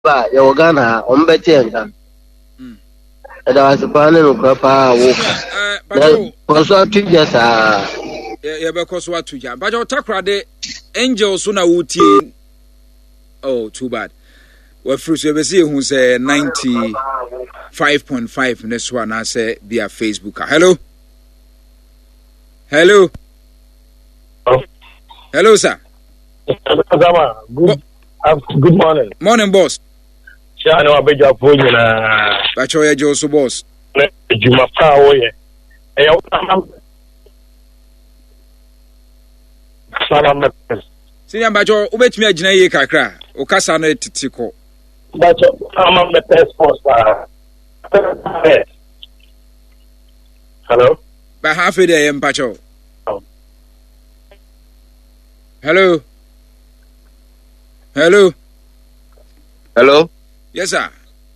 ba ya wagana on beti enka da wasu kwanan no kwapa wo so tuje sa ya be ko so tuje ba jo takra de angel so na wutie oh too bad we fruit so be see hu say 95.5 next one I say via Facebook. Hello sir. Good morning boss. Chano abeja ponyo na bacho ya Joso boss. Juma pa oye. Salam. Sinya bacho ubetimi agina ye kakra. O kasa no titiko. Bacho am the passport. Hello. Ba half a day bacho. Hello. Yes sir.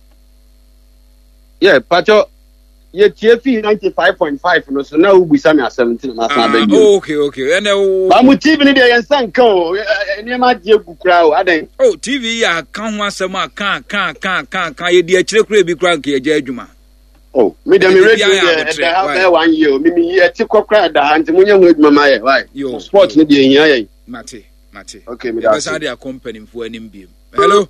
Yeah, Pacho. Ye TFE 95.5 no so now we sami 17 na sa beg. Okay. And ba mu TV ni dey yansan kan o. Eni ma die gukura o adan. Oh, TV ya kan ho asem a kan ye di akire kura bi kura nke ye adwuma. Oh, me dem radio dey have 1 year. Me ye ti kokra da anti munye ho adwuma ma ye. Why? Sport ni dey hia ye. Mate. Okay, me that's their company for anim bi. Hello.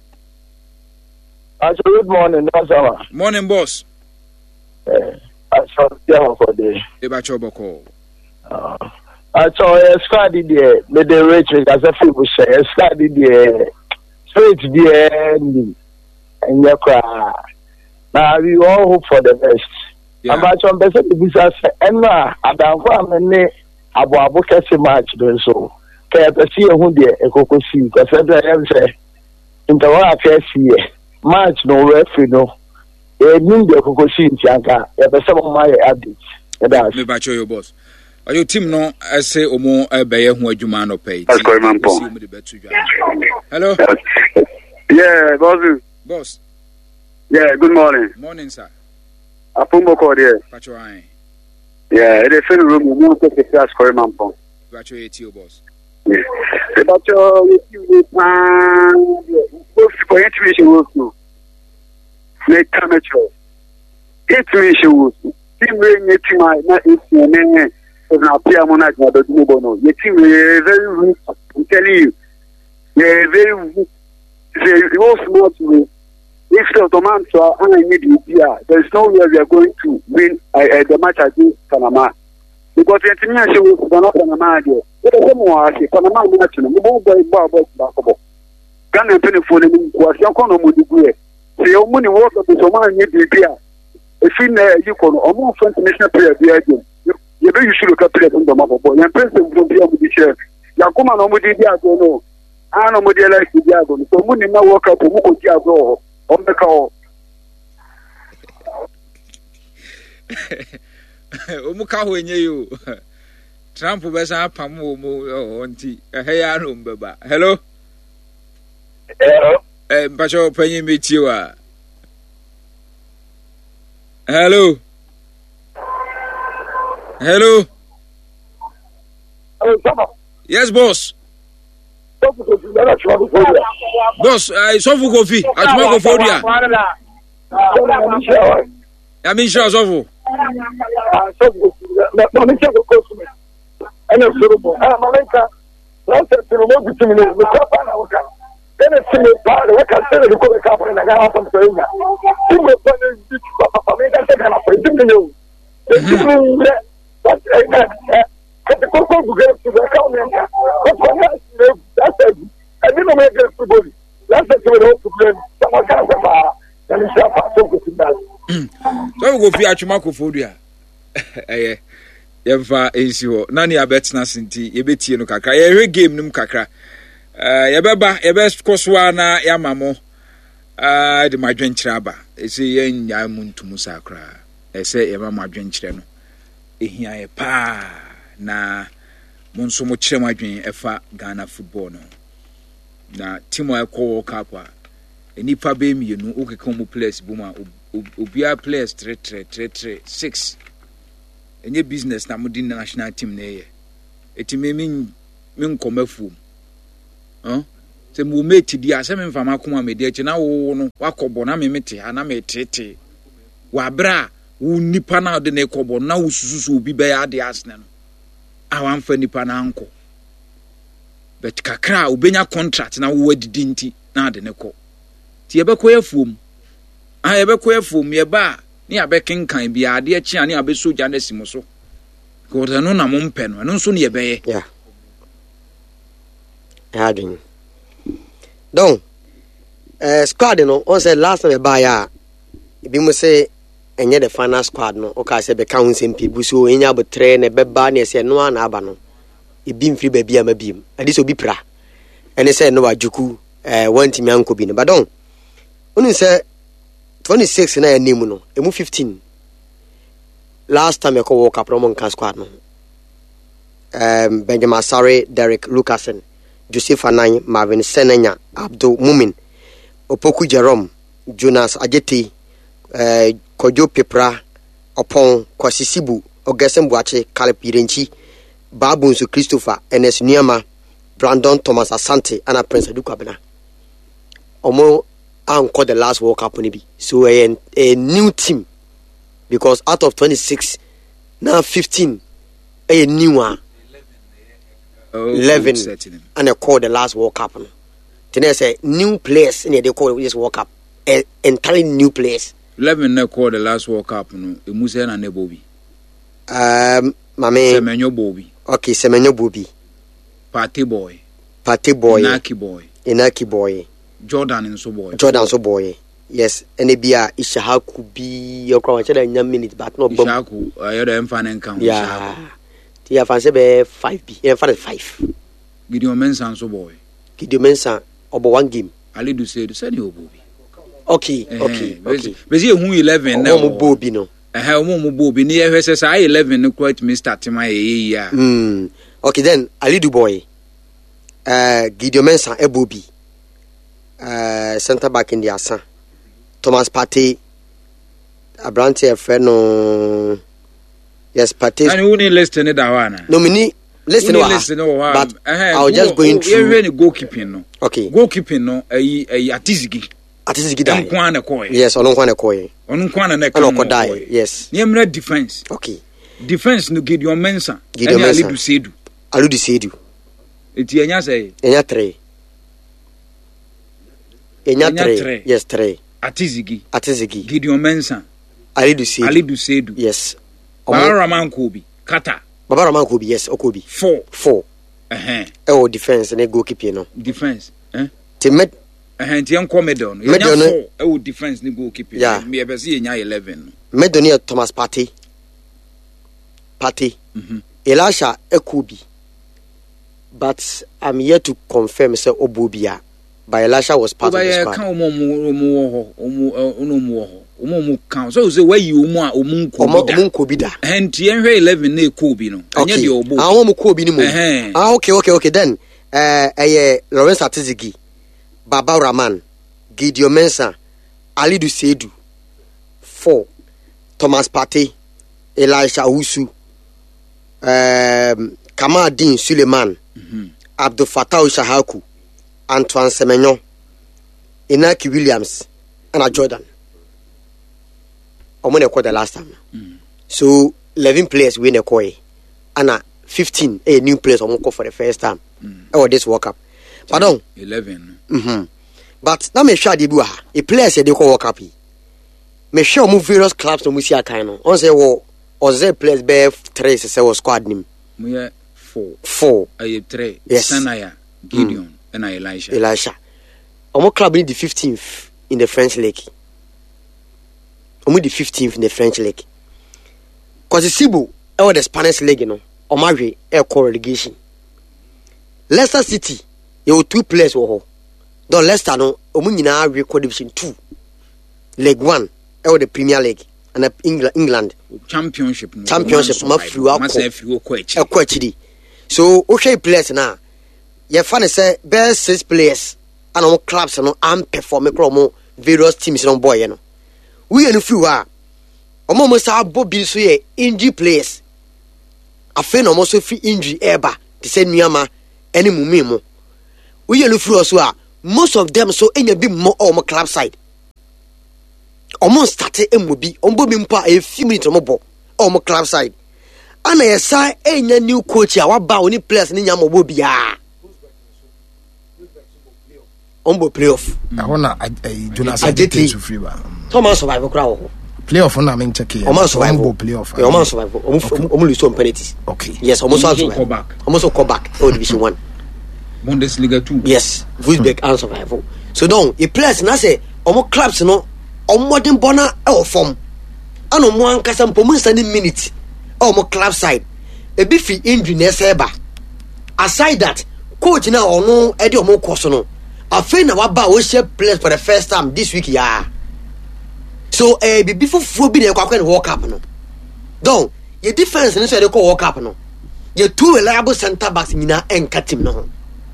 Good morning, Nazama. Morning, boss. I saw you for the. Ebacho boko. I saw a study there. The rich as a people say a study there. Straight there and you cry. Now we all hope for the best. I'm about to be the business. And now I don't want many abu kesi match doing so. Kaya see who there a cocoa see because I say in the one I see match no referee no. Nim the cocoa see in Tianka. Some of my updates. Me bacho your boss. Are your team no? I say omo ebeye hu adwuma no pay. Hello. Yeah, boss. Yeah, good morning. Morning, sir. Apumbo ko there. Bacho ai. Yeah, the film room we want to discuss Koreman. Bacho etio boss. Yeah. Bacho you for information work no. Make amateur. Information work. Team we my na is na appear monarch na do no. You team very weak. I'm telling you. Yeah, very weak. They all smart to if the man so I need there is no way we are going to win the match against Panama. Because the international show was not Panama there. What is more say Panama match no mo boy basketball. Ghana penny for the was your kono mo degree. Say your money work of the man need there. If in you kono omo international player there again. You be you should look at player on the map boy. And president don't be able to share. Yakuma no mo there no. I no mo there like there go. So money na work up mo ko there go. On the call. Umuka wenye you. Trump besa pam mo onti. Heya no mbeba. Hello. Mpacho penye metiwa. Hello. Yes, boss. Boss, Sofu Kofi, Atuma Kofodia. I mean, sure, Sofu. So we go fi Atuma Kofodia. Yemfa ensi ho. Nani abetna sinti yebetie no kakra. Ye game num kakra. Yebeba kosoa na yamamo. De madwenkyere aba. Ese yen nya muntumu sakra. Ese yema madwenkyere no. Ehia ye pa na monso mo kyere madwen efa Ghana football no. Na team wa ko World Cup a enipa be mienu okeka mo players buma obia players 3 enye business na mudi national team na ye eti me min komafu se mo mate di asem mfama koma me di achi na wo no wakobo na me mete ha na me tete wa bra wo nipa na de na kobo na wo sususu obi be ya de asne no awamfa nipa na anko but kakra obenya contract na wo adidi nti na de ne ko ti yebekọ afuom yebekọ afuom ye ba ni abekenkan bia ade achi ani abesoja na simo so ko no na mo mpɛ no nso ne yebeye Adwin. Don squad no on say last time buy ya bi mo say enye the final squad no o ka say be kan nsem pi buso enya botre na beba na say no na aba no ebi mfiri ba bia ma biem ade so bi pra ene say no wajuku wanti mi anko bi no but don onu say 26 na name no emu 15 last time e ko walk up from kan squad no Benjamin Sare, Derek Lucasen, Joseph Anany, Marvin Senenya, Abdul Mumin, Opoku Jerome, Jonas Ajeti, Kojo Pepra, Opon, Kwasisibu, Ogesem Boache, Caleb Irenchi, Babunsu Christopher, Enes Niama, Brandon Thomas Asante, and Prince Dukabena. Omo anko the last World Cup maybe. So a new team, because out of 26, now 15, a new one. 11 and they call the last World Cup. Then they say new players and they call this World Cup. Entirely new players. 11 they call the last World Cup. No, Musa and Nebobi. Mame. Semenyo Bobi. Okay, Semenyo Bobi. Party boy. Inaki boy. Jordan and so boy. Yes, and they be a Ishahaku be your crowd in minute, but no Ishahaku. I had a fan encounter. Yeah. Tia fancy be 5B. Yeah, 5. Gideon Mensah so boy. Gideon Mensah over one game. Ali do say the same Bobi. Okay. But see who 11 now. Mo Bobi no. Mo Bobi near SSI 11 no quite me start my year. Okay then Ali do boy. Gideon Mensah Bobi. Center back in the Asa. Thomas Partey. Abrante Freno. Yes, Partey. And who need listen that one? No, me listen but I was just going through. You're goalkeeping no. Okay. Goalkeeping no. Atizigi. Die. Yes, Ononkwane Koye. Ononkwane ne Onoko die. Yes. Niemre defense. Okay. Defense no Gideon Mensah. Alidu Sedu. Eti enya say. Enya 3. Yes, 3. Atizigi. Gideon Mensah. Alidu Sedu. Yes. Baba Raman Kobi. Kata. Baba Raman Kobi, yes, Okobi. 4. Oh, defense and goalkeeper no. Defense. Timet. Ti enko medal. Enya 4 defense ni goalkeeper. Yeah. Me e be say enya 11. Medal Thomas Partey. Elisha Ekobi. But I'm here to confirm say Obobia. But Elisha was part of the squad. Omo count so say where you omo Kobi da enti enhwe 11 na Kobi no anya de obo omo Kobi ni mo okay then Lawrence Atizigi, Baba Raman, Gideon Mensah, Alidu Sedu. 4 Thomas Partey, Elisha Owusu, Kamaldeen Suleiman, Abdul Fattah Shahaku, Antoine Semenyo, Inaki Williams, and Jordan. Omone called the last time. So 11 players win a koi. And 15 new players omo for the first time. Or this World Cup. Pardon. 11. But now me sure they do a players they call World Cup. Me sure move various clubs no musi akano. On say wo oze players be 3 say was squad nim. Me 4. I 3. Yes. Sanaya, Gideon, and Elisha. Omo club in the 15th in the French league. Omo the 15th in the French league. Cause Sibu the Spanish league, you know. Omari call relegation. Leicester City, you 2 players wo ho. Don Leicester no omo nyina record division 2. League 1 the Premier League and England championship ma flew akọ. So okay players na ye fan say best 6 players and all clubs no am perform across various teams no boy no. We no few omo sa bobi so ye injury players. Afen omo so fi injury eba te say nuama ene mumimo. We no few so most of them so enya bi more on club side omo start emo bi ombo bi mpo a few minutes omo bo on club side ana yesa enya new coach a waba oni players ni nya mo bia ombo playoff ahona Jonas Ajete to free ba Thomas survive kra wo playoff na men check here omo survive playoff omo survive omo lose on penalties okay yes omo survive omo so come back for division 1 Bundesliga 2 yes Wolfsburg and survive so don't a players na say omo clubs no omo den bona e form ano mo ankasa mpomu nsani minute omo club side e bi fi injury na seba aside that coach na ono e de omo course no afei na waba wo share players for the first time this week ya so bibi fufuo bi na kwakwa na World Cup no don ye defense ni so de ko World Cup no ye two reliable center backs nyina enka team no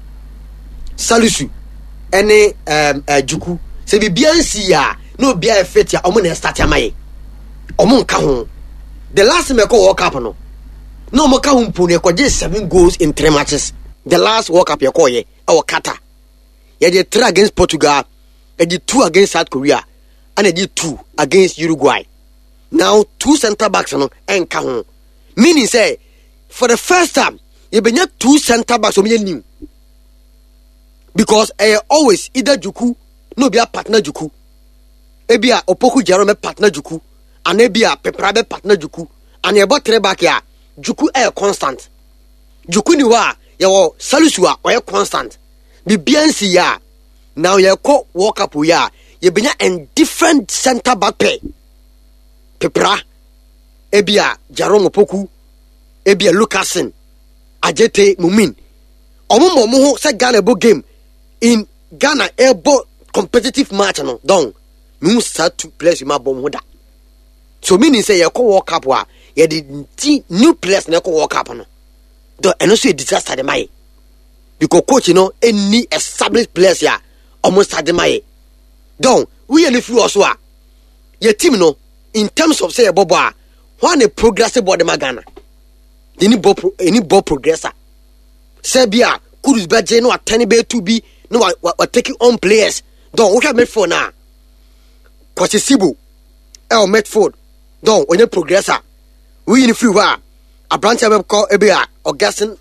Salisu ene Juku se bibia nsi ya no bia fit ya omo na start amaye omo nka ho the last me ko World Cup no no mo ka ho mpone ko je 7 goals in 3 matches the last World Cup ye ko ye o Qatar ye did 3 against Portugal ye did 2 against South Korea and ye did 2 against Uruguay. Now 2 center backs no enka ho meaning say for the first time you benya 2 center backs o me new because always either Juku no be a partner Juku ebia Opoku Jerome partner Juku and ebia Peprabe partner Juku and e about 3 back ya Juku constant Juku ni wa yawo Salisu a o constant bibiansi ya now ye ko World Cup ya ye benya en different center back pair Pepra ebia Jerome Opoku ebia Lucasen Ajete Mumin omo ho se Ghana bo game in Ghana ebo competitive match no don me start to players ma bom hoda so meaning say ye ko World Cup wa ye the new players na ko World Cup no do eno so disaster de mai because coach no any established players ya almost start de mai don we any free also a ye team no in terms of say e bobo a one a progressive body ma Ghana any ball progressor Serbia Kudus Baje no atani be to be no we taking on players don we can make for now Kwasibu El Medford don onye progressor we in free wa Abrante be call ebia Augustine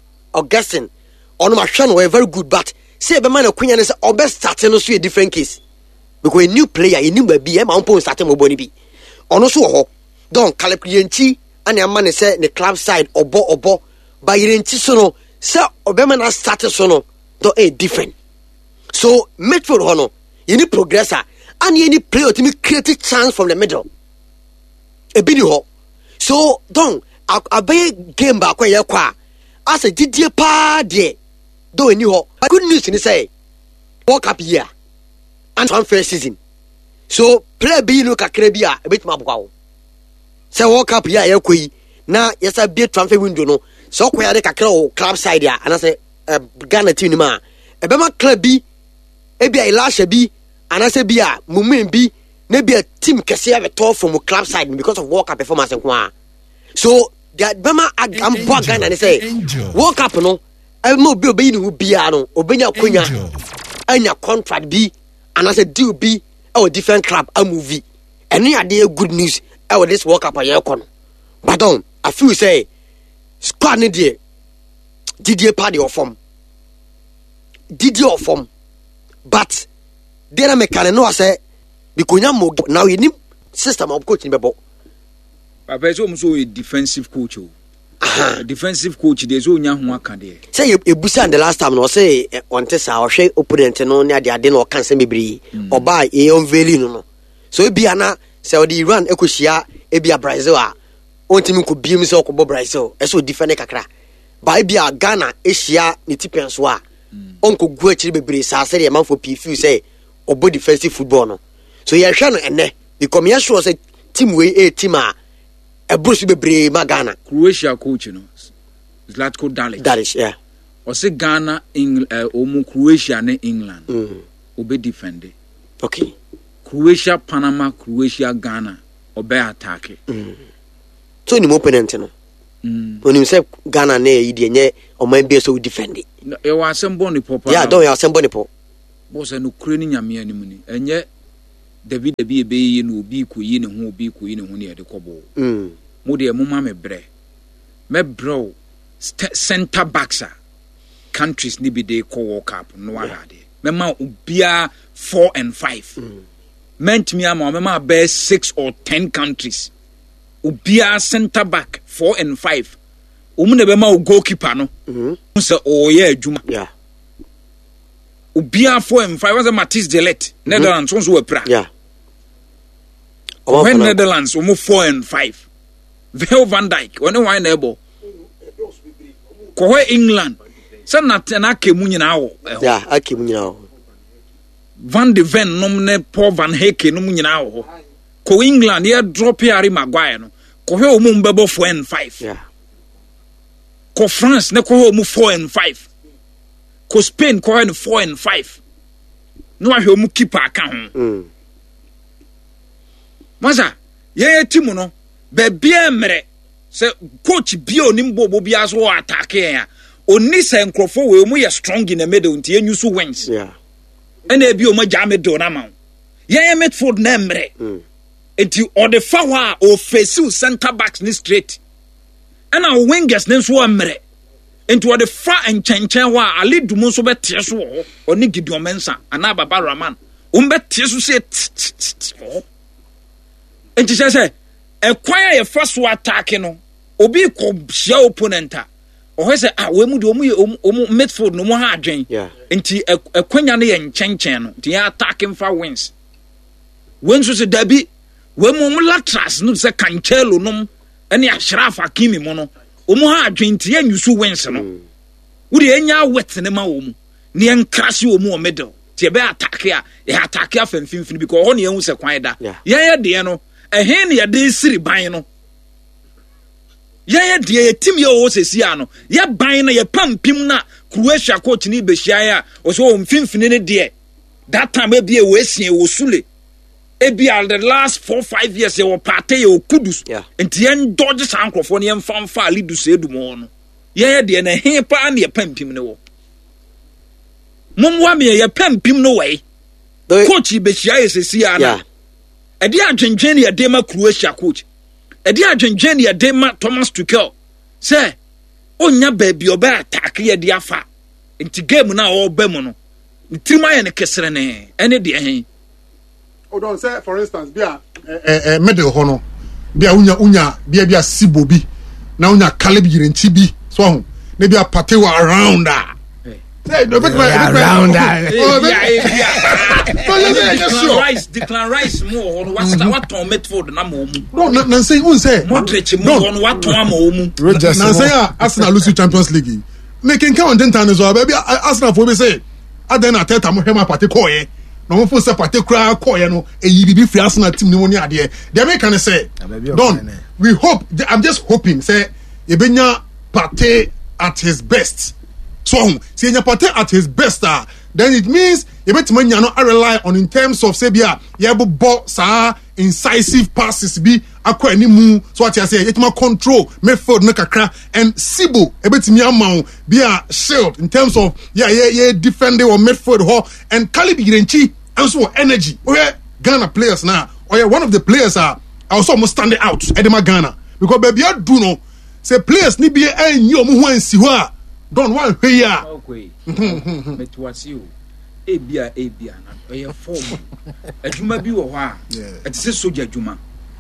ono ma hwe no we very good but say be man akunya ne say obest start no so a different case because a new player a new baby e ma on start mo boni bi ono so ho don Kalekrienchi and a man say the club side obo by Yenchi so no say obema na start so no do a different so midfield hono you need progressor and you need player to create a chance from the middle e bi ni ho so don abey game ba kwa ye kwa as a didie pa de do any ho good news ni say World Cup year and one first season so play bi no kakra bi a e betima abokwa wo say World Cup year ye koyi na yesa bi transfer window no so ko ya de kakra o club side ya and say Ghana team ni ma e be ma club bi e bi Elisha bi and say bi a Mumin bi na bi a team kese ya beto from club side because of World Cup performance nko so the bema ambo Ghana and say World Cup no e mo bi obeyi ni hu bia no obenya konya anya contract bi and say deal bi our different club a movie any ade good news our this World Cup ya kon but don I feel say squad ni dey Didier party of form but there me can no say because now you need system of coaching bebo papa so so a defensive coach defensive coach dey so nya ho aka dey say e busa the last time no say on tesa o hwe opponent no ne ade no kan say mebri oba e unveil no so e bia na say o di Iran ekohia e bia Brazil a ontimi ko biem say okobo Brazil e so defend kakra ba bia Ghana ehia ne tipen so a onko gu akiri bebre sa say e man for PFU say obo defensive football no so ye hwe no enne because me sure say team we a team a Bruce bebre ma Ghana Croatia coach no Zlatko Dalic yeah o say Ghana omo Croatia ne England obe defend okay Croatia Panama Croatia Ghana obe attack so ni mo opponent no oni say Ghana na e die nye o man be so defend e wa assemble ni pop yeah don ya assemble ni pop boss no kure ni nyame anim ni enye David ebe no obi koyi ne ho ne de kobo mo de mo ma me bro center backs countries ni bi de ko World Cup no agade me ma obia 4 and 5 meant me ama me ma be 6 or 10 countries obia center back 4 and 5 ne be ma goalkeeper no so ye adwuma obia 4 and 5 was a Matthijs de Ligt Netherlands so we pra when Netherlands 4 and 5 Virgil van Dijk when why neighbor ko England say na kemu nyina wo akemu nyina wo Van de Ven nom ne Paul Van Heke nom nyina wo ko England ye drop Harry Maguire no ko he o mu mbebo 4 and 5 ko France ne ko he o mu 4 and 5 ko Spain ko he 4 and 5 no ahwe o mu keeper aka ho Maza ye team no be bia mre se coach bio ni mbobo bia so attack ya oni se nkrofo we mu ye strong in the middle nti enyu so wins ena ebi o ma ja middle na ma ye midfield na mre nti o the fawa o face center backs ni straight ena wingers ne so mre nti o the fa enchenchen wa Ali Dumu so be tie so ho oni Gideon Mensah ana Baba Rahman o be tie so se nti se ekwaya ye first attack no obi ko shia opponent o he say we mu de omu midfield no mo ha adwen nti ekwanya no ye nchenchen no nti ya attacking for wins when so se dabi we mu latras no se Cancelo no ene Ashraf Hakimi mo no omu ha adwen nti ya nyusu wins no wo de enya wet ne ma wo mu ne enkrase wo mu o middle ti e be attack ya fanfimfini because ho ne hu se kwan da ye de no ehe ne ya de siri ban no ye de team ye o sesi ano ye ban na ye pampim na Croatia coach ni be hia ya o so mfimfini ne de that time e bia we sien wo sule e bia the last 4-5 years ye wo party ye o kudus enti en dodge sankrofo ne en famfa ali du se edumo no ye de na he pa na ye pampim ne wo momwa me ye pampim no we coach be hia ye sesi ano edi adwenjen ye de ma Croatia coach edi adwenjen ye de ma Thomas Tuchel say onya baby oba attack ye de afa nti game na o ba mu no ntirima ye ne kesere ne ene de hen o don say for instance bia middle ho no bia unya bia sibo bi na unya Caleb Yirenchi bi so ho ne bia patewa around that hey no bet around that Declan Rice mo what on midfield na mo mu no na say Modric mo on what on mo mu na say Arsenal lose Champions League making count 10 times so baby Arsenal for be say aden ateta mo hema party call ye no mo for say party cry call ye no e bibi free Arsenal team ni woni ade the American say don we hope I'm just hoping say e benya party at his best. So, see, Nyapate at his best, then it means you bet money no rely on in terms of say bia yebo ball sa incisive passes be akwa ni mu so what you say it ma control midfield no kakra and Sibo e bet me amount bia shield in terms of yeah defending or midfield ho and Caleb Yirenchi also energy where Ghana players now or one of the players are also almost standing out Edema Ghana because baby I do know say players ni bia enyi omo ho ansi ho a don one hey ya okay metwasi ebia na oye form adwuma bi wo ho a et se soja adwuma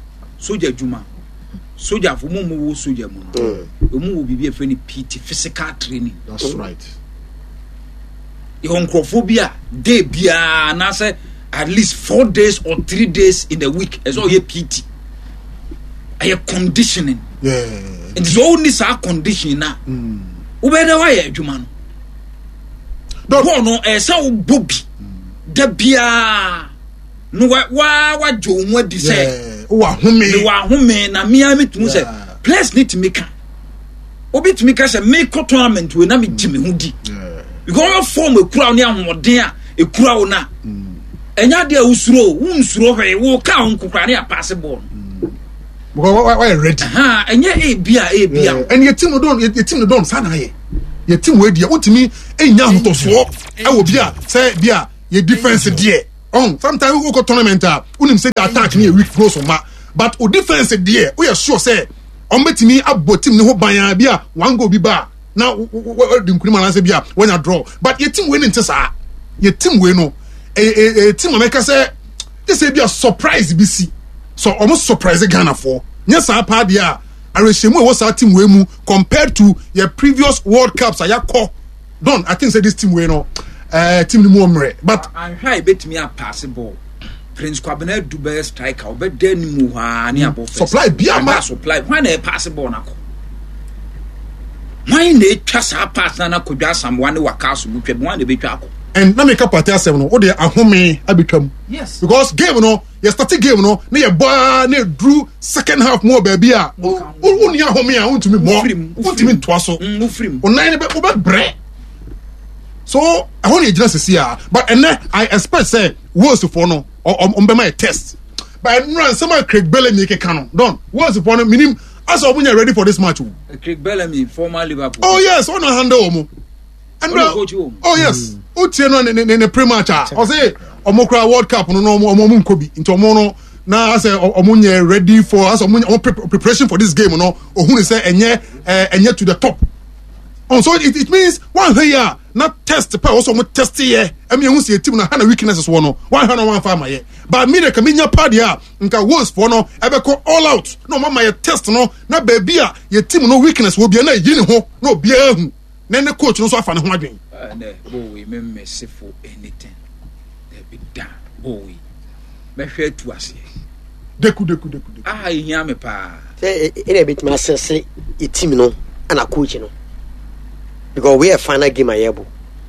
soja fo mo wo soja mu omu wo bibia fe ni PT physical training that's right ihonkrofobia day bia na say at least 4 days or 3 days in a week as all ye PT aye conditioning it's only sa condition na ubeda wa ya adwuma no do no esa obobi da bia no wa jo mu adi say wa home na mia metu say place need to make obi to make say make tournament we na me gime hu di because your form ekura oni ahoden a ekura wo na enya de usuro unsuro hwe wo ka honkokra na pass ball why ready enye ebia and your team don't sana ye your team we dia utimi enya hotoso e wo bia say bia your defense there. Sometimes we go tournament unim say the attack near weak close on ma. But o defense there, we are sure say betimi abo team ne ho ban bia one go bi ba. Now the nkrima say bia when I draw. But your team winning tesa. Your team win no. Team America say this say be a surprise BC. So almost surprise Ghana for. Yes, our part there. Areshemu was our team mu compared to your previous World Cups. I think say this team we no team ni more but I try bet me a passable. Prince Kwabena do best striker. But then mu ha ni abo supply bia ma supply. Why na passable na ko? Why na twa sa pass na kodwa someone waka so mu twem one na betwa ko. And na make up party asem no o de ahome abetwam. Yes. Because game no, you started game no, na your boy na drew second half more baby a. Uni ahome a untumi more. Untumi ntwa so. Ufrim. Onan be bre. So I want to just see but and then I expect say words for no on be my test. But run some Craig Bellamy can don. Words for no minimum as when you're ready for this match. Craig Bellamy, former Liverpool. Oh yes, on handle omo. And oh yes. Utie no ne pre-match o say omokra World Cup no omo nkobi into omo no na say omo nye ready for as omo preparation for this game no ohun say enye to the top. So it means one here not test pa also mo test here emi ehun say team na ha na weaknesses wo no one ha no one farm here but me de kaminya pad here nka wolves for no ebe ko all out no mama ye test no na baby a ye team no weakness wo bia na yi ne ho no bia hu na ne coach no so afa ne ho adwen boy me mess for anything there be da boy me hwe tu ase deku iya me pa say e bit me assess e team no ana coach no because we have final game ayebo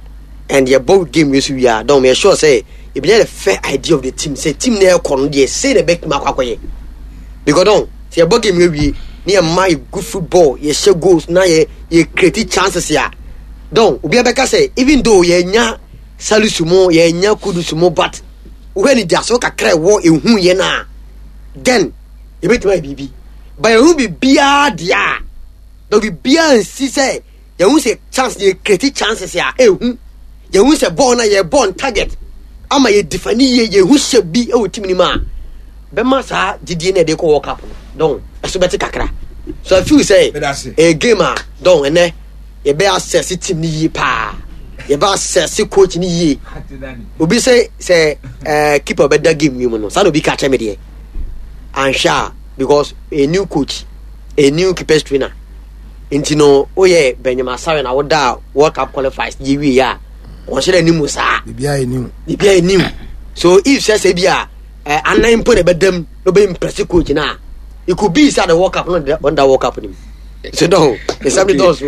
and your both game we are don't make sure say if you have a fair idea of the team say team na ekọ no dey say the back makwakoye because don't say your both game we near my good football you share goals na you create chances here don't obi abeka say even though ye nya salusumo ye nya kudusumo but when it does so kakra wo ehun ye na then you bet my bibi but you be bia dia do be bia si say you say chance you create chances ya ehun you say ball na ye ball target ama ye defend ye hu she bi e team ni ma be ma sa didie na de ko world cup don eso beti kakra so I feel say a gamer don ene ye be assess team ni yi pa ye be assess coach ni yi obi say keeper be da game mu no sa no bi catch me there and sha because a new coach a new keeper trainer intino oye Benjamin Sawe na woda World Cup qualifiers yewi ya won shele ni musa bibia enu so if say bia anan po de bedam no be impress coach na it could be say the World Cup no under World Cup ni so no it's something does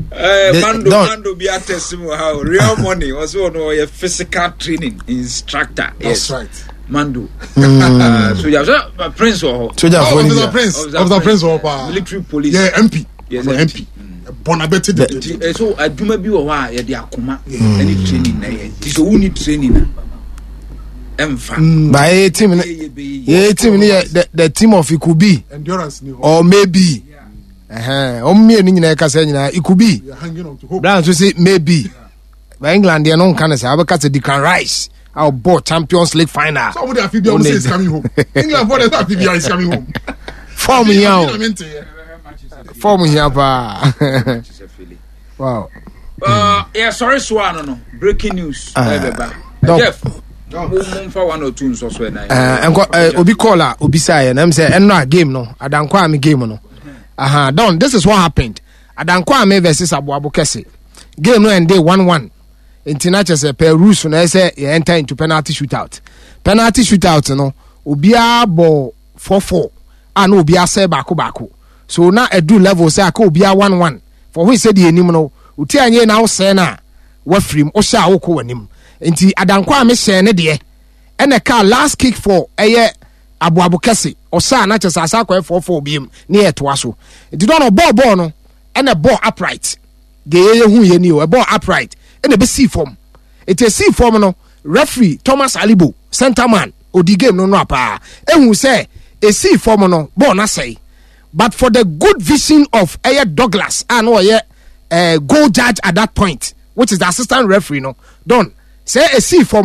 Mando be attestimony how real money was one of your physical training instructor. That's right. Mando. So you have Prince or Prince or military police. Yeah, MP. Yes, MP. Bonabete. So I do maybe wa ya dia akoma any training na ye. So we need training na. Emfa. By team the team of Ikubi endurance or maybe me nyina ka say nyina Ikubi. Brown to say maybe. By England they no can say abaka say Declan Rice our board Champions League final. Somebody Afibia is coming home. England for the Afibia is coming home. Form here pa. Wow. Yeah, sorry Swan no. Breaking news. Jeff. For 1 or 2 so na. Obi caller obi say na say enno game no. Adankwa me game no. Don this is what happened. Adankwa me versus Abuabo Kese. Game no end day 1-1. International say Peru so na say enter into penalty shootout. Penalty shootout no. Obia ball 4-4. And obia say bako. So now a do level say ako obia 1-1. For we say the enim no. Uti anye na wo say na wa free o sha wo ko wanim. Enti Adankwa me share ne de. Ene ka last kick for eye Abuabo Kese. O sa na chesa asakwa 4-4 biem na ye to aso. Enti don no ball no ene ball upright. De ye hu ye ni o a ball upright. Ene be see form. Enti see form no referee Thomas Alibo center man odi game no apa. Ehun say e see form no ball na say. But for the good vision of Aya Douglas and goal judge at that point, which is the assistant referee, no, don't say a C form no,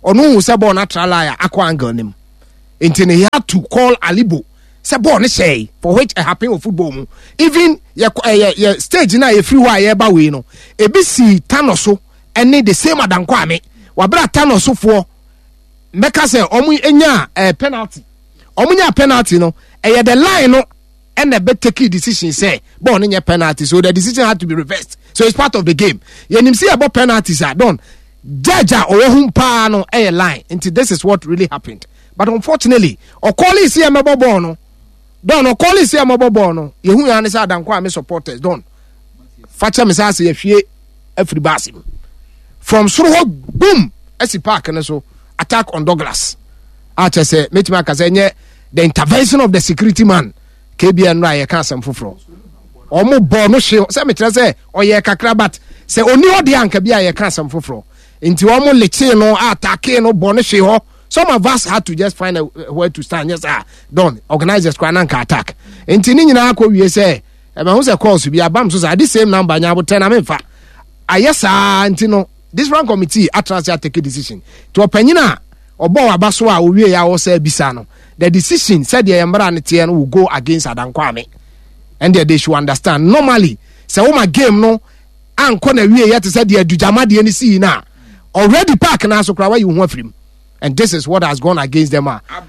ɔno hu sɛ ball na trala akɔ angle nim nti he had to call Alibo sɛ ball ne hyɛ for which it happen wɔ football mu even yɛ stage na yɛ free hɔ a yɛba wei no ebi si Thanos so ɛne the same Adankwa Ame wabra Thanos foɔ mɛka sɛ ɔmo enya penalty ɔmo nya penalty no ɛyɛ the line no ɛna bɛ take decision say ball no nya penalty so the decision had to be reversed so it's part of the game yɛnim si about penalties are done judge a ɔwɔ ho paa no ɛyɛ line nti this is what really happened but unfortunately ɔkɔli si ɛmɛbɔ ball no don ɔkɔli si ɛmɛbɔ ball no yehu ya ne sɛ Adankwa Ame supporters don facha me sɛ asɛ yɛhwie afiri basim from soro hɔ boom asi park ne so attack on Douglas akyɛ sɛ metuma aka sɛ nyɛ the intervention of the security man KBN no a yɛka asɛm foforɔ ɔmo bɔ no hye sɛ mekyerɛ sɛ ɔyɛ kakra but sɛ oni ɔde anka bi a yɛka asɛm foforɔ nti ɔmo lekye no attack no bɔ no hye hɔ some of us had to just find a where to stand yes don organizers kwana anka attack nti ni nyina akɔ wie sɛ ɛbɛn ho sɛ calls bi abam so sɛ the same number nya aboten na memfa ayesa nti no this rank committee atrans take a decision to opanyina obo aba so a owie ya wo say bisa no the decision said the yambra ne tie no will go against Adankwa Ame and they should understand normally say wo game no anko na wie ya te said the adujama de ni si na already park na so kra wa you ho afrim and this is what has gone against them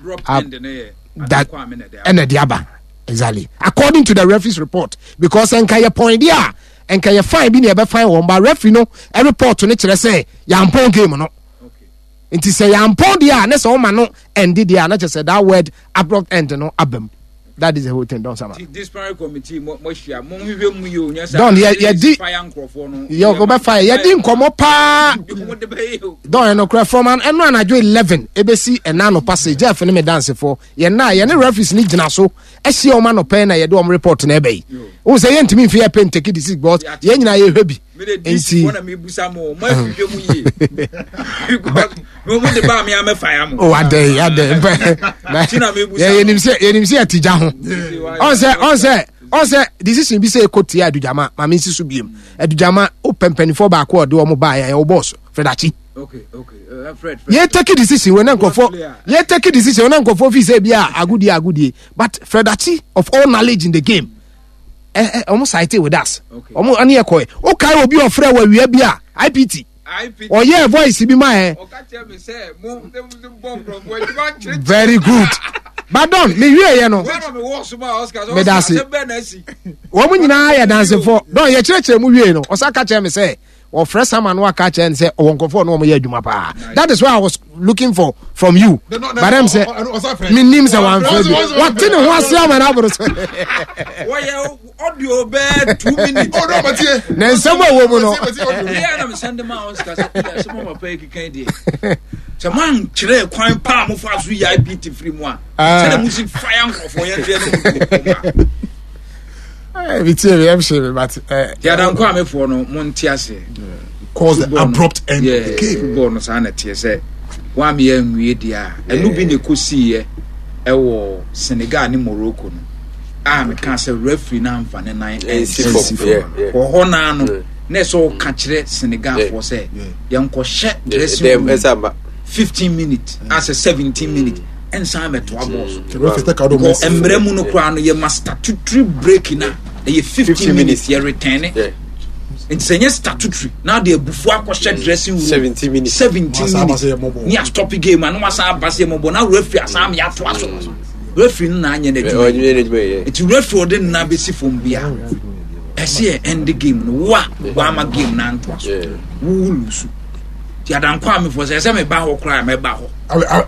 that and the aba exactly according to the referee's report because enka ye point there and can you find be never find one but referee no every report to nature say yampon game no okay nti say yampon dia na so ma no end dia na just say that word abrupt end no abem that is the whole thing don sama this parent committee mo hwia mo hwehwe mu yo nya sa don ye di fire nkrofo no yo go be fire ye di nkomo pa don no cry from an eno anajo 11 ebesi enano passage jeff ne me dance for ye na ye ne referees ni gina so ehie o ma no pen na ye do report na ebe o say ye ntimi fi pen take this but ye nyina ye hwebi enti wona me busa mo ma hwehwe mu ye mo mo de ba me am fire mo o ade ye nim se atija ho on say decision bi say ekoti adujama ma me nsiso biem adujama o pempenifo ba ko de o mo ba ya o boss Fredachi okay Fred ye take decision when nkofo ye take decision when nkofo fi say bia agudie but Fredachi of all knowledge in the game almost cited with us almost ani ekoy o kai obi ofre wa wia bia IPT or yeah voice bi ma very good but don me wie ye no me dance wo mu nyina ya dance for don ye chire mu wie no osaka che me say or fresh someone who catch and say oh comfort no me adwuma pa that is why I was looking for from you but I'm say me name say one friend what tin who say man abro say why audio be 2 minutes oh no but na nsem wo mu no yeah na me send them out cause some of my pay kikan dey so man chire kwan pa mo fa so IPT free mu a say the music fire for you dey but Adankwa Ame for no monti ase cause the abrupt end of the game football no sa na tie say wa me anwie dia enu bi ne kosi e wo Senegal ni Morocco no me can say referee na amfa ne nan for ho na no na so ka kire Senegal for say yanko hye dressing room 15 minutes as a 17 minutes and some at to abos emre mu no kra no ye statutory break na e 15 minutes ye return it say statutory now the bufu akoshe dressing room 17 minutes ni a stop game and no asa abase mo bo na referee asam ya to aso referee na anya na dwuma it referee de na be si from bia ese end the game no wa ma game na nto aso wo lose ti Adankwa Ame for say me ba ho kra me ba ho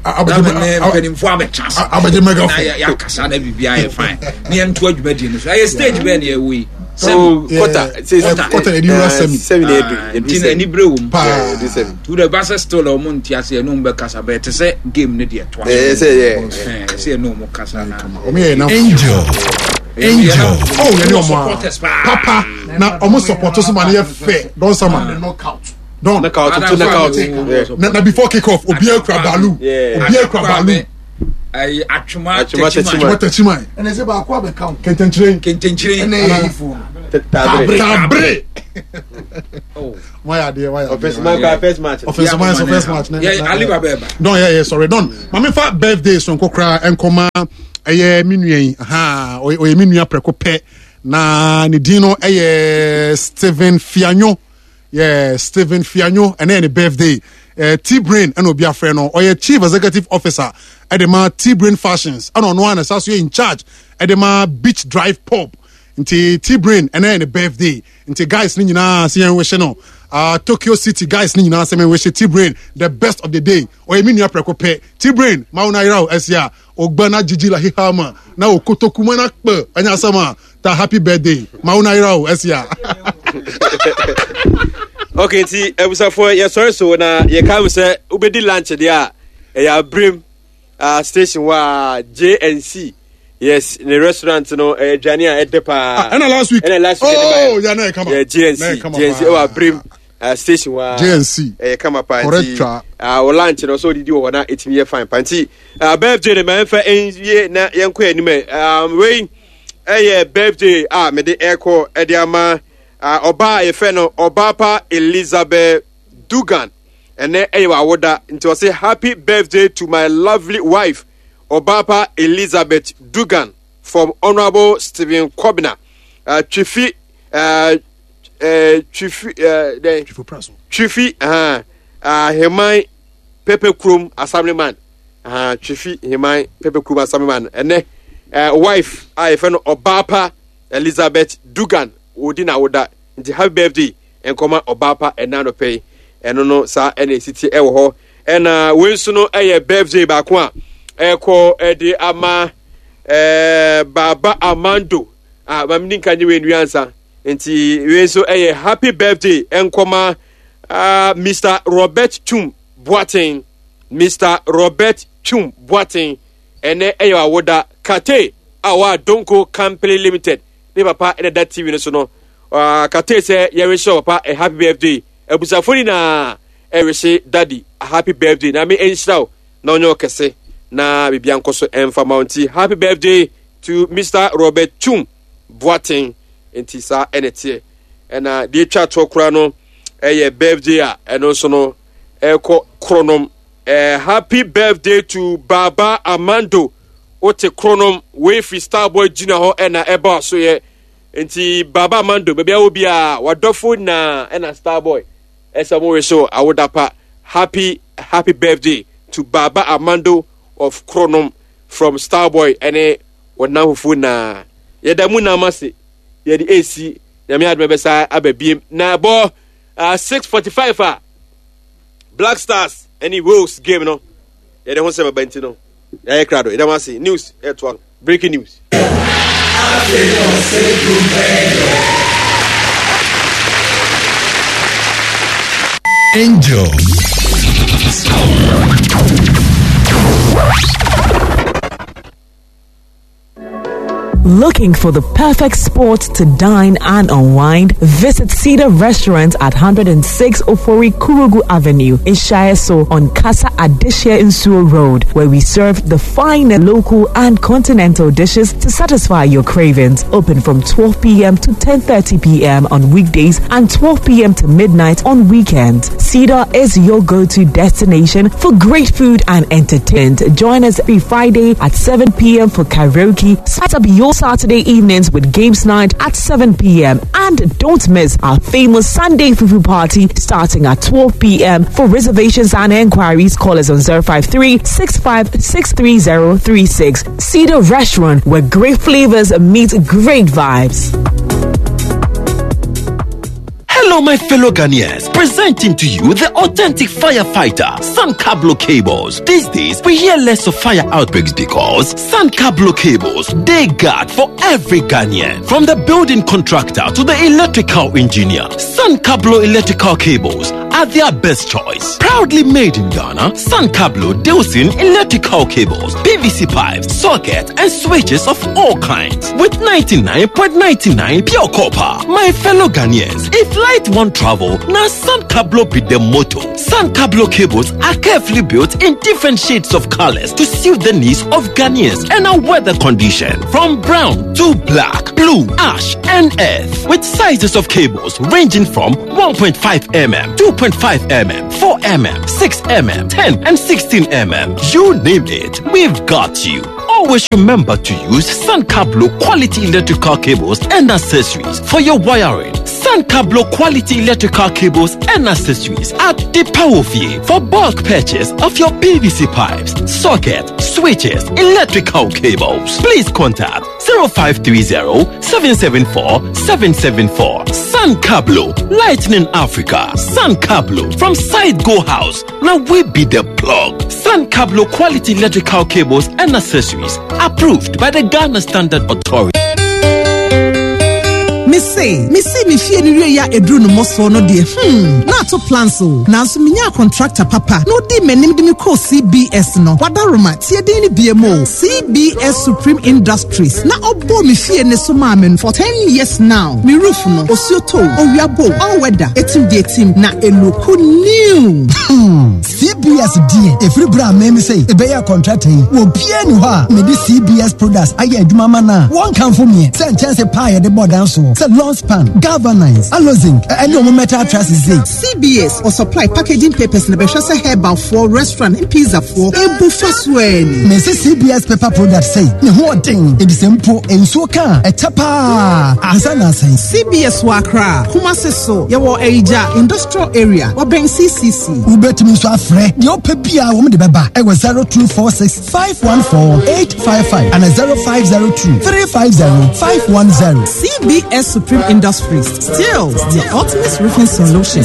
abaje mega ya kasa na bibia ye fine ni ento adwuma di no so ay stage be na ye we so quarter edura semi tina ni brewum to the basa still o mo ntia se no mbe kasa be te say game ne de to say no mo kasa na o me na angel oh ye no mo papa na o mo support so man ye fair don sama knockout don't knockout na before kick off obia krabalu ay atwuma tachima and say ba kwa be count kentenchire na yifu tabre oh Why first match. First match. Yeah, Alibaba. Don't sorry, don't. Mama fa birthday so kokra enkoma eye minuen. Aha, o ye minua preko pe na ne din no eye Steven Fianyo. Yeah, Steven Fianyo and then birthday. T-Brain and obi afre no or chief executive officer at the T-Brain Fashions. I don't know one as in charge at the Beach Drive Pub. Into T-Brain and then birthday. Into guys ni na see we no. Tokyo City guys ni na say we T-Brain the best of the day. O emi ni aprekope. T-Brain mauna ira esia ogbana jijila hihama na okotokuma na pe anya sama ta happy birthday. Mauna ira esia. Okay, see, for your sorry, so na you come say ubedi lunch there. Ya brim station wa JNC. Yes, in the restaurant no Jania at the pa. And last week. Oh, yeah, no, come on. Yeah, GNC wa brim station wa GNC. Come up correct. Lunch no so did you na 18 year fine panty. Birthday man fa en na yenko anime. We birthday me de echo ediama Oba Efeno Obapa Elizabeth Dugan and then Awoda into say happy birthday to my lovely wife Obapa Elizabeth Dugan from Honorable Stephen Kobina Chifi Hemai Pepe Krum Assemblyman Chifi Hemai Pepe Krum Assemblyman and then wife Efeno Obapa Elizabeth Dugan Odina Oda nti happy birthday enkoma Obapa enano pay eno no sa ene city ewo ho ena wensu no birthday ba ko a eko edi ama Baba Amando bamni kanye we nuansa nti wensu happy birthday enkoma Mr. Robert Chum Boateng ene awoda kate awa Donko Company Limited ne papa ene that TV no so no kate say ye wish papa a happy birthday abusafoni na wish daddy a happy birthday na me enshiraw na onyo kese na bibia nkoso emfa mounty happy birthday to Mr. Robert Chum Boateng enti sa enete ena de twa to kura no birthday a eno so no eko kronom happy birthday to Baba Amando Ote Kronom we free Starboy Junior ho ena eba so ye enti Baba Amando baby obi a wadofo na ena Starboy esa mo we so awodapa happy birthday to Baba Amando of Kronom from Starboy ene wona hufu na yeda mu na mase yedi AC yami admebesa ababiem na bo 6:45 Black Stars any Wolves game no yede ho se mabenti no yeah, crowd. It was news. Breaking news. Angel. Looking for the perfect spot to dine and unwind? Visit Cedar Restaurant at 106 Ofori Kurugu Avenue in Shireso on Casa Adishia Insuo Road, where we serve the finest local and continental dishes to satisfy your cravings. Open from 12 p.m. to 10:30 p.m. on weekdays and 12 p.m. to midnight on weekends. Cedar is your go-to destination for great food and entertainment. Join us every Friday at 7 p.m. for karaoke. Set up your Saturday evenings with games night at 7 p.m. And don't miss our famous Sunday Fufu party starting at 12 p.m. For reservations and enquiries, call us on 053-65-63036. Cedar Restaurant, where great flavors meet great vibes. Hello, my fellow Ghanaians. Presenting to you the authentic firefighter, San Cablo Cables. These days, we hear less of fire outbreaks because San Cablo Cables, they guard for every Ghanaian. From the building contractor to the electrical engineer, San Cablo Electrical Cables are their best choice. Proudly made in Ghana, San Cablo deals in electrical cables, PVC pipes, sockets, and switches of all kinds with 99.99 pure copper. My fellow Ghanaians, if light won't travel, now San Cablo be the motto. San Cablo cables are carefully built in different shades of colors to suit the needs of Ghanaians and our weather condition, from brown to black, blue, ash, and earth, with sizes of cables ranging from 1.5 mm, 2.5 mm, 4 mm, 6 mm, 10 and 16 mm. You name it, we've got you. Always remember to use San Cablo quality electrical cables and accessories for your wiring. San Cablo quality electrical cables and accessories at the Powerful for bulk purchase of your PVC pipes, socket, switches, electrical cables. Please contact 0530-774-774. San Cablo, Lightning Africa. San Cablo from Side Go House. Now we be the plug. San Cablo quality electrical cables and accessories approved by the Ghana Standard Authority. Missy, me fear ni ya edru no moso no de. Na to plan so. Na so minya contractor papa. No di menim de me call CBS no. Wadaroma tie de ni BMO. CBS Supreme Industries. Na obo me fear ne so ma men for 10 years now. Me roof no osioto, owiabo, all weather. Etim de etim na eloku new. CBS die. Every bra me say e be ya contractor yi. Wo bia ni ho a me di CBS products aye adwuma ma na. One can for me. Say chance pie de board so. Long span, galvanize, alozinc, and no metal trusses. CBS or supply packaging papers in the Beshasa Herbal for restaurant and pizza for a buffaswen. Mrs. CBS paper products say, the whole thing it is simple and so can a tapa asana say CBS Wakra, Kumaseso, Yawa Eja, industrial area, or Ben CCC. Ubet Miswafre, your pepia woman the baba. I was 0246 514 855 and a 0502 350 510. CBS Supreme Industries, still the ultimate roofing solution.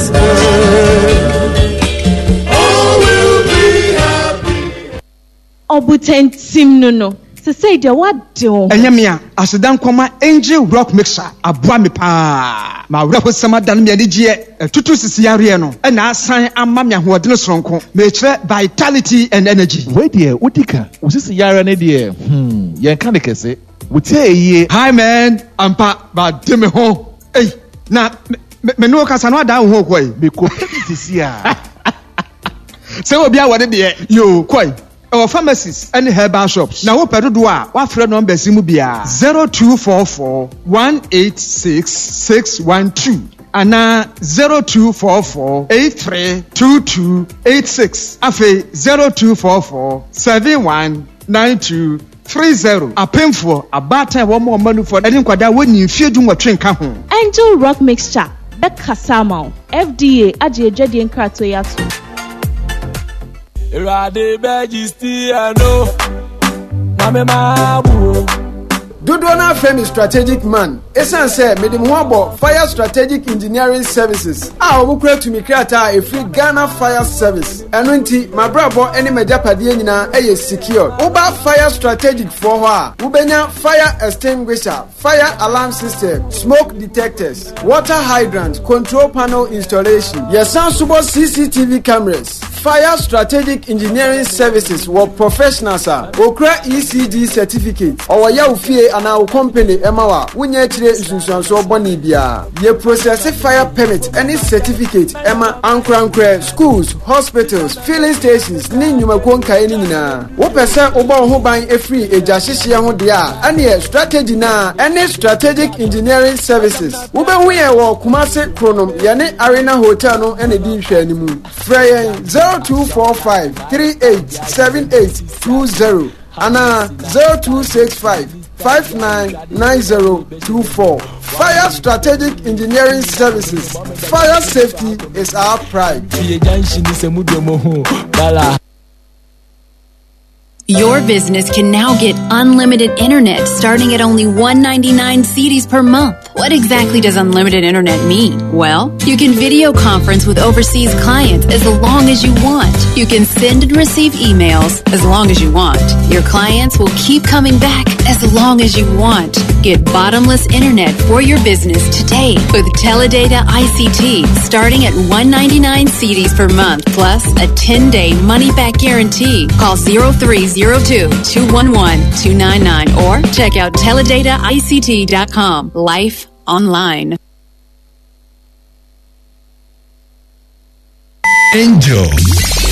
Obuten Tim no. Say the what do? Enyamia, Asedan Koma Angel Rock Mixer, Abuami Pa. My record sama dan me anigye tutu sisiare no. E na asan amamia hoodene sonko. Me kire vitality and energy. We there, Utika. Usisi yare ne there. Yen kan de kese. Ye. Hi man, ampa ba de me ho. Hey, na me no kasa no da ho koi. Me ko sisi a. Se obi a wode de yo koi. Our pharmacies and herbal shops. Now, what do I? What friend number Simubia 0244 186 612 and 0244 832286. Afe 0244 719230. A painful, a bad time, one more money for any quadra when you feel doing what train come home. Angel Rock Mixture, Bekasamo, FDA, Ajay and Kratoyatu. Dudwana Femi strategic man. Esan say me dem ho fire strategic engineering services. Obo kura to me create a free Ghana fire service. Eno nti mabrabo ene majapade nyina eye secure. Uba fire strategic for ho a ubenya fire extinguisher, fire alarm system, smoke detectors, water hydrant, control panel installation. Yesan subo CCTV cameras. Fire strategic engineering services were professionals okra ECD certificate or ya ufie and our company emawa wunye chire nsunsuanso boni bia ye process fire permit any certificate ema ankra schools, hospitals, filling stations ni nyuma konka eni nyina wo pese obo ho ban efri ejahihye ho de a ane strategy na any strategic engineering services wo be huye wo Kumasi Kronom yane Arena Hotel no ene di hwe ni mu frey 0245 387820 and 0265 599024. Fire Strategic Engineering Services. Fire safety is our pride. Your business can now get unlimited internet starting at only $1.99 cedis per month. What exactly does unlimited internet mean? Well, you can video conference with overseas clients as long as you want. You can send and receive emails as long as you want. Your clients will keep coming back as long as you want. Get bottomless internet for your business today with Teledata ICT, starting at $199 CDs per month plus a 10-day money-back guarantee. Call 0302-211-299 or check out teledataict.com. Life online. Angel